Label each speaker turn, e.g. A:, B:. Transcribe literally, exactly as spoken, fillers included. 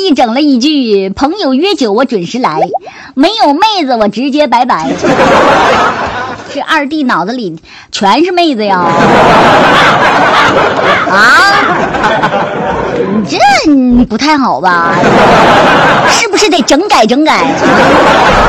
A: 弟整了一句朋友约酒我准时来，没有妹子我直接拜拜。这二弟脑子里全是妹子呀！啊，这不太好吧？是不是得整改整改？